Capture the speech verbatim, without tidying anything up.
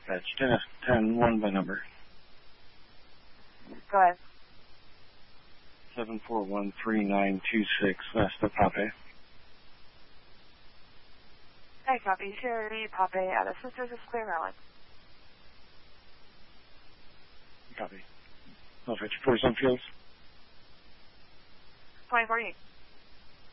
Dispatch, ten, ten one by number. Go ahead. seven four one three nine two six, west of Pape. Hey, copy. Sherry, Pape, out of Sisters is clear, Maryland. Copy. I'll fetch four Sunfields. twenty-four,